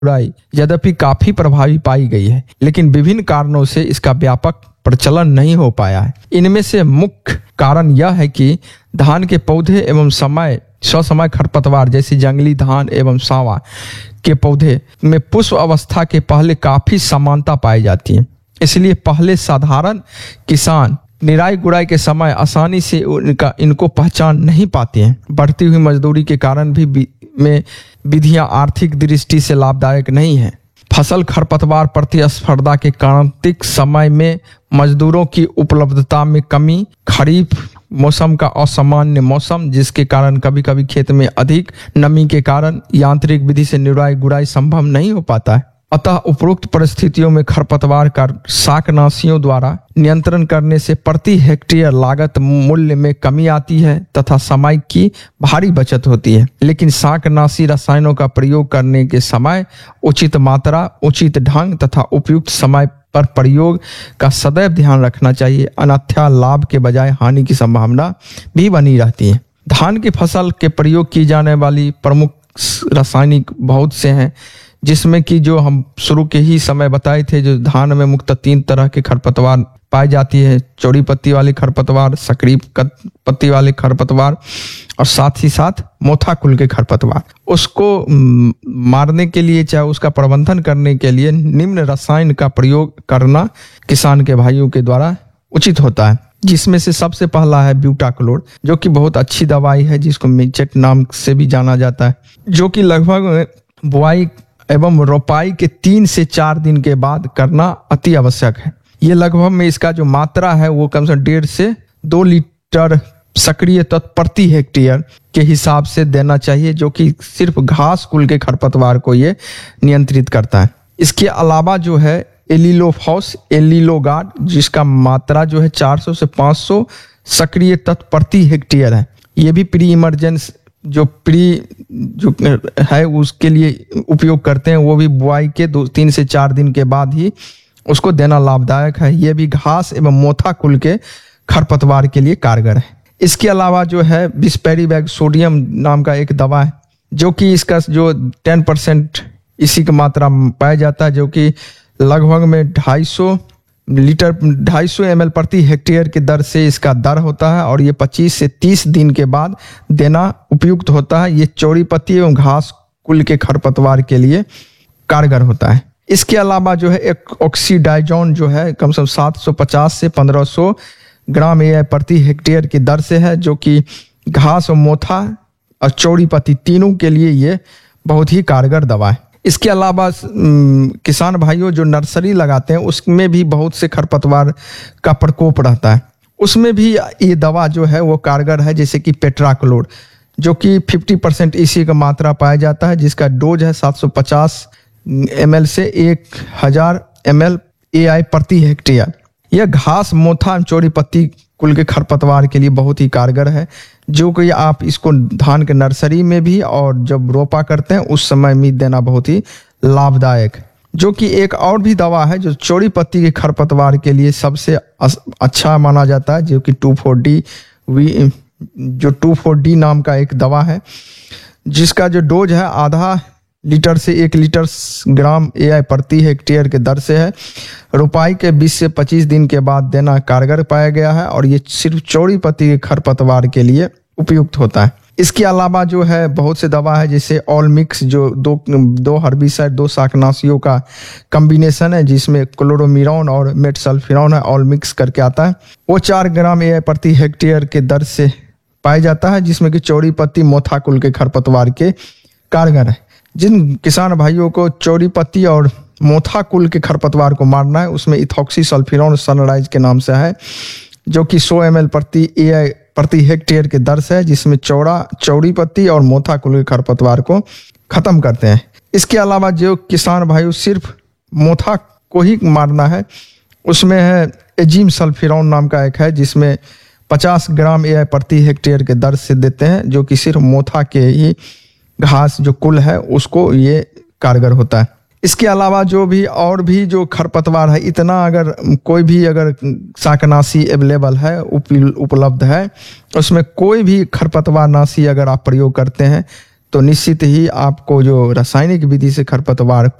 गुड़ाई यद्यपि काफी प्रभावी पाई गई है, लेकिन विभिन्न कारणों से इसका व्यापक प्रचलन नहीं हो पाया है। इनमें से मुख्य कारण यह है कि धान के पौधे एवं ससमय खरपतवार जैसे जंगली धान एवं सावा के पौधे में पुष्प अवस्था के पहले काफी समानता पाई जाती है। इसलिए पहले साधारण किसान निराई गुड़ाई के समय आसानी से इनको पहचान नहीं पाते हैं। बढ़ती हुई मजदूरी के कारण भी में विधियां आर्थिक दृष्टि से लाभदायक नहीं है। फसल खरपतवार प्रतिस्पर्धा के क्रांतिक समय में मजदूरों की उपलब्धता में कमी, खरीफ मौसम का असामान्य मौसम जिसके कारण कभी कभी खेत में अधिक नमी के कारण यांत्रिक विधि से निराई गुड़ाई संभव नहीं हो पाता है। अतः उपरोक्त परिस्थितियों में खरपतवार का शाकनाशियों द्वारा नियंत्रण करने से प्रति हेक्टेयर लागत मूल्य में कमी आती है तथा समय की भारी बचत होती है। लेकिन शाकनाशी रसायनों का प्रयोग करने के समय उचित मात्रा, उचित ढंग तथा उपयुक्त समय पर प्रयोग का सदैव ध्यान रखना चाहिए, अन्यथा लाभ के बजाय हानि की संभावना भी बनी रहती है। धान की फसल के प्रयोग की जाने वाली प्रमुख रासायनिक बहुत से हैं, जिसमें कि जो हम शुरू के ही समय बताए थे, जो धान में मुख्यतः 3 तरह के खरपतवार पाई जाती है, चौड़ी पत्ती वाले खरपतवार, सक्रिय पत्ती वाले खरपतवार और साथ ही साथ मोथा कुल के खरपतवार। उसको मारने के लिए चाहे उसका प्रबंधन करने के लिए निम्न रसायन का प्रयोग करना किसान के भाइयों के द्वारा उचित होता है, जिसमें से सबसे पहला है ब्यूटाक्लोर, जो कि बहुत अच्छी दवाई है, जिसको मिचेट नाम से भी जाना जाता है, जो कि लगभग बुआई एवं रोपाई के 3 से 4 दिन के बाद करना अति आवश्यक है। ये लगभग में इसका जो मात्रा है वो कम से कम 1.5 से 2 लीटर सक्रिय तत्व प्रति हेक्टेयर के हिसाब से देना चाहिए, जो कि सिर्फ घास कुल के खरपतवार को ये नियंत्रित करता है। इसके अलावा जो है एलिलोफॉस, एलिलोगार्ड, जिसका मात्रा जो है 400 से 500 सक्रिय तत्व प्रति हेक्टेयर है। ये भी प्री इमरजेंस जो है उसके लिए उपयोग करते हैं, वो भी बुआई के 3 से 4 दिन के बाद ही उसको देना लाभदायक है। ये भी घास एवं मोथा कुल के खरपतवार के लिए कारगर है। इसके अलावा जो है बिस्पेरिवैग सोडियम नाम का एक दवा है, जो कि इसका जो 10% इसी की मात्रा पाया जाता है, जो कि लगभग में 250 ml प्रति हेक्टेयर के दर से इसका दर होता है और ये 25 से 30 दिन के बाद देना उपयुक्त होता है। ये चौड़ी पत्ती एवं घास कुल के खरपतवार के लिए कारगर होता है। इसके अलावा जो है एक ऑक्सीडाइजोन जो है कम से कम 750 से 1500 ग्राम AI प्रति हेक्टेयर की दर से है, जो कि घास और मोथा और चौड़ी पत्ती तीनों के लिए ये बहुत ही कारगर दवा है। इसके अलावा किसान भाइयों जो नर्सरी लगाते हैं उसमें भी बहुत से खरपतवार का प्रकोप रहता है, उसमें भी ये दवा जो है वो कारगर है, जैसे कि पेट्राक्लोर, जो कि 50% इसी का मात्रा पाया जाता है, जिसका डोज है 750 ml से 1000 ml AI प्रति हेक्टेयर। यह घास, मोथा, चौड़ी पत्ती कुल के खरपतवार के लिए बहुत ही कारगर है, जो कि आप इसको धान के नर्सरी में भी और जब रोपा करते हैं उस समय में देना बहुत ही लाभदायक है। जो कि एक और भी दवा है जो चौड़ी पत्ती के खरपतवार के लिए सबसे अच्छा माना जाता है, जो कि 2,4-D नाम का एक दवा है, जिसका जो डोज है आधा लीटर से 1 लीटर ग्राम AI प्रति हेक्टेयर के दर से है। रोपाई के 20 से 25 दिन के बाद देना कारगर पाया गया है और ये सिर्फ चौड़ी पत्ती के खरपतवार के लिए उपयुक्त होता है। इसके अलावा जो है बहुत से दवा है, जैसे ऑल मिक्स, जो दो हर्बिसाइड, 2 शाकनाशियों का कॉम्बिनेशन है, जिसमें क्लोरोमिरॉन और मेटसल्फिरॉन है, ऑल मिक्स करके आता है। वो 4 ग्राम AI प्रति हेक्टेयर के दर से पाया जाता है, जिसमें कि चौड़ी पत्ती, मोथा कुल के खरपतवार के कारगर है। जिन किसान भाइयों को चौड़ी पत्ती और मोथा कुल के खरपतवार को मारना है, उसमें इथॉक्सी सल्फिरॉन सनराइज के नाम से है, जो कि 100 ml प्रति AI प्रति हेक्टेयर के दर से है, जिसमें चौड़ी पत्ती और मोथा कुल के खरपतवार को खत्म करते हैं। इसके अलावा जो किसान भाइयों सिर्फ मोथा को ही मारना है, उसमें है एजिम सल्फिरॉन नाम का एक है, जिसमें 50 ग्राम AI प्रति हेक्टेयर के दर से देते हैं, जो कि सिर्फ मोथा के ही घास जो कुल है उसको ये कारगर होता है। इसके अलावा जो भी और भी जो खरपतवार है, इतना अगर कोई भी अगर शाकनाशी अवेलेबल है, उपलब्ध है, उसमें कोई भी खरपतवार नाशी अगर आप प्रयोग करते हैं तो निश्चित ही आपको जो रासायनिक विधि से खरपतवार